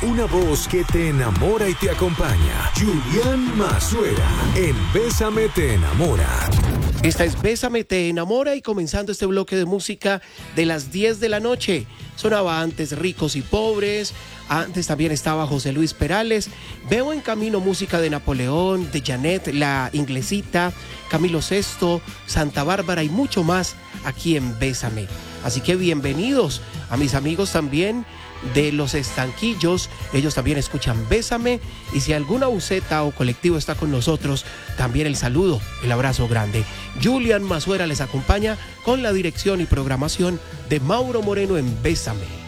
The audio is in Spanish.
Una voz que te enamora y te acompaña. Julián Mazuera en Bésame te enamora. Esta es Bésame te enamora y comenzando este bloque de música de las 10 de la noche. Sonaba antes Ricos y Pobres, antes también estaba José Luis Perales. Veo en camino música de Napoleón, de Janet, La Inglesita, Camilo Sesto, Santa Bárbara y mucho más aquí en Bésame. Así que bienvenidos a mis amigos también de Los Estanquillos, ellos también escuchan Bésame, y si alguna buceta o colectivo está con nosotros, también el saludo, el abrazo grande. Julián Mazuera les acompaña con la dirección y programación de Mauro Moreno en Bésame.